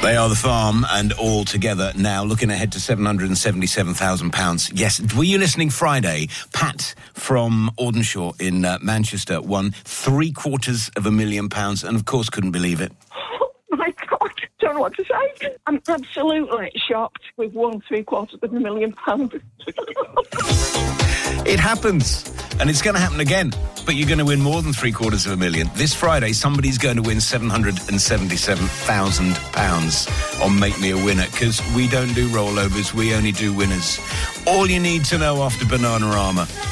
They are The Farm, and all together now looking ahead to £777,000. Yes, were you listening Friday? Pat from Audenshaw in Manchester won £750,000 and, of course, couldn't believe it. Oh, my God. Don't know what to say. I'm absolutely shocked. We've won £750,000. It happens, and it's going to happen again. But you're going to win more than £750,000. This Friday, somebody's going to win £777,000 on Make Me a Winner, because we don't do rollovers, we only do winners. All you need to know after Bananarama.